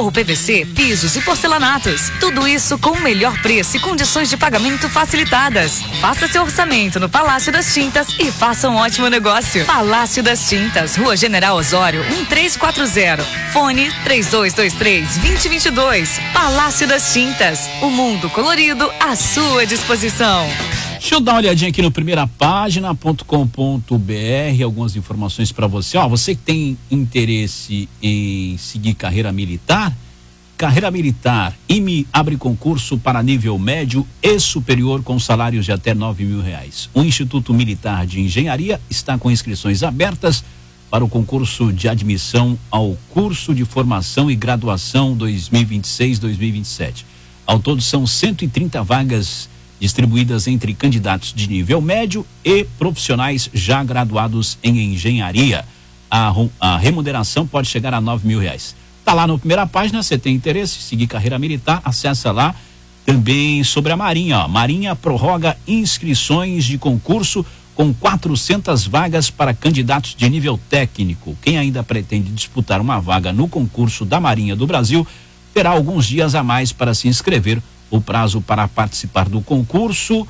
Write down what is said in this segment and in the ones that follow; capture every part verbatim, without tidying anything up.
forro P V C, pisos e porcelanatos. Tudo isso com o melhor preço e condições de pagamento facilitadas. Faça seu orçamento no Palácio das Tintas e faça um ótimo negócio. Palácio das Tintas, Rua General Osório, um três quatro zero. Fone três dois dois três, dois zero dois dois. Palácio das Tintas, o mundo colorido à sua disposição. Deixa eu dar uma olhadinha aqui no primeira página ponto com ponto br, algumas informações para você. Ó, você que tem interesse em seguir carreira militar, carreira militar, I M E abre concurso para nível médio e superior com salários de até nove mil reais. O Instituto Militar de Engenharia está com inscrições abertas para o concurso de admissão ao curso de formação e graduação dois mil e vinte e seis, dois mil e vinte e sete. Ao todo são cento e trinta vagas distribuídas entre candidatos de nível médio e profissionais já graduados em engenharia. A, a remuneração pode chegar a nove mil reais. Tá lá na primeira página, você tem interesse em seguir carreira militar, acessa lá. Também sobre a Marinha, ó, Marinha prorroga inscrições de concurso com quatrocentas vagas para candidatos de nível técnico. Quem ainda pretende disputar uma vaga no concurso da Marinha do Brasil terá alguns dias a mais para se inscrever. O prazo para participar do concurso,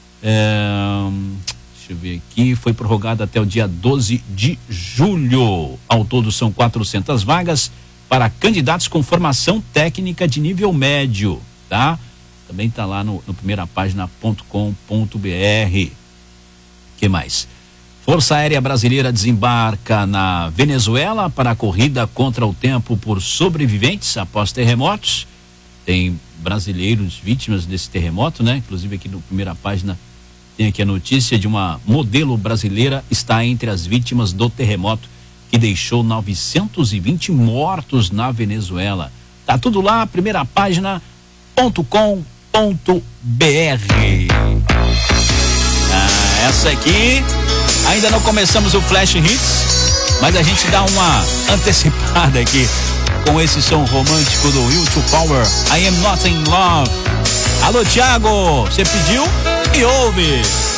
é, deixa eu ver aqui, foi prorrogado até o dia doze de julho. Ao todo são quatrocentas vagas para candidatos com formação técnica de nível médio, tá? Também está lá no, no primeira página ponto com ponto br. Que mais? Força Aérea Brasileira desembarca na Venezuela para a corrida contra o tempo por sobreviventes após terremotos. Tem brasileiros vítimas desse terremoto, né? Inclusive aqui na primeira página tem aqui a notícia de uma modelo brasileira está entre as vítimas do terremoto que deixou novecentos e vinte mortos na Venezuela. Tá tudo lá, primeira página ponto com ponto br. Ah, essa aqui, ainda não começamos o Flash Hits, mas a gente dá uma antecipada aqui com esse som romântico do Will to Power, I Am Not in Love. Alô, Thiago, você pediu e ouve.